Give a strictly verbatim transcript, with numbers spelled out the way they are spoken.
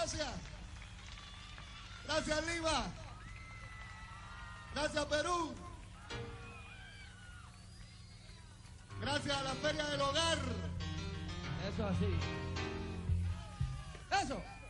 gracias. Gracias, Lima. Gracias, Perú. Gracias a la Feria del Hogar. Eso así. Eso.